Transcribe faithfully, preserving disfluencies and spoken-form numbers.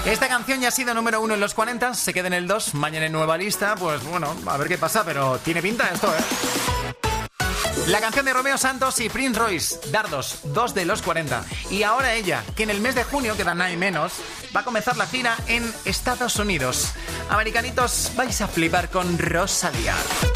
Esta canción ya ha sido número uno en los cuarenta, se queda en el dos, mañana en nueva lista, pues bueno, a ver qué pasa, pero tiene pinta esto, ¿eh? La canción de Romeo Santos y Prince Royce, Dardos, dos de los cuarenta. Y ahora ella, que en el mes de junio, queda nada y menos, va a comenzar la gira en Estados Unidos. Americanitos, vais a flipar con Rosalía.